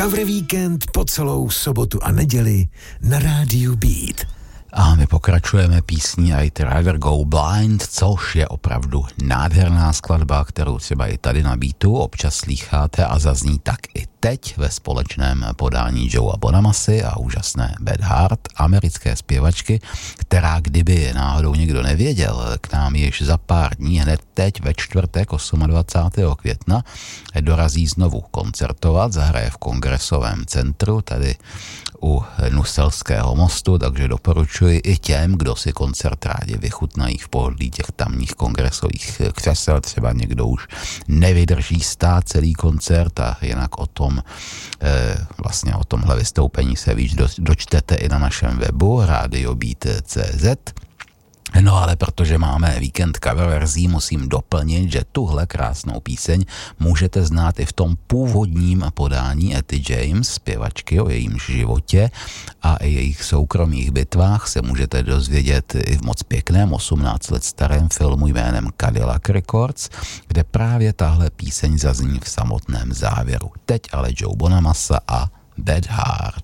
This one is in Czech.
Cover Víkend po celou sobotu a neděli na rádiu Beat. A my pokračujeme písní I'd Rather Go Blind, což je opravdu nádherná skladba, kterou třeba i tady na Beatu občas slýcháte a zazní tak i teď ve společném podání Joea Bonamassy a úžasné Beth Hart, americké zpěvačky, která, kdyby náhodou někdo nevěděl, k nám již za pár dní, hned teď ve čtvrtek 28. května dorazí znovu koncertovat, zahraje v Kongresovém centru, tady u Nuselského mostu, takže doporučuji i těm, kdo si koncert rádi vychutnají v pohodlí těch tamních kongresových křesel. Třeba někdo už nevydrží stát celý koncert a jinak vlastně o tomhle vystoupení se víc dočtete i na našem webu radiobeat.cz. No ale protože máme víkend cover verzí, musím doplnit, že tuhle krásnou píseň můžete znát i v tom původním podání Etty James, zpěvačky, o jejímž životě a i jejich soukromých bitvách se můžete dozvědět i v moc pěkném 18 let starém filmu jménem Cadillac Records, kde právě tahle píseň zazní v samotném závěru. Teď ale Joe Bonamassa a Beth Hart.